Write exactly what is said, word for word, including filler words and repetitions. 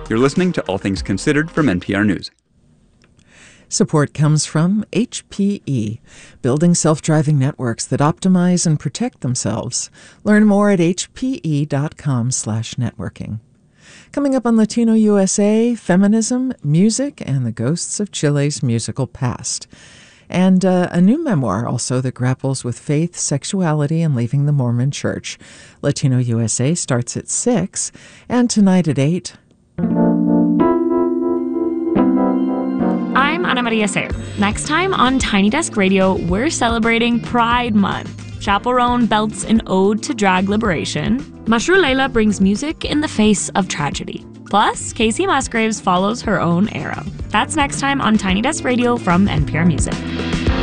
You're listening to All Things Considered from N P R News. Support comes from H P E, building self-driving networks that optimize and protect themselves. Learn more at hpe.com slash networking. Coming up on Latino U S A, feminism, music, and the ghosts of Chile's musical past. And uh, a new memoir also that grapples with faith, sexuality, and leaving the Mormon Church. Latino U S A starts at six, and tonight at eight... I'm Ana Maria Sayer. Next time on Tiny Desk Radio, we're celebrating Pride Month. Chaperone belts an ode to drag liberation. Mashru Leila brings music in the face of tragedy. Plus, Casey Musgraves follows her own arrow. That's next time on Tiny Desk Radio from N P R Music.